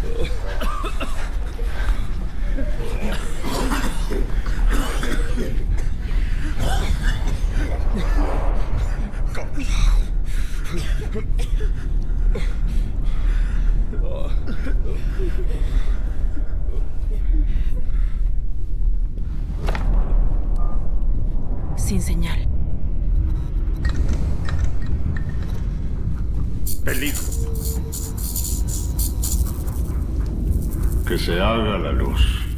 Sin señal. Peligro. Que se haga la luz.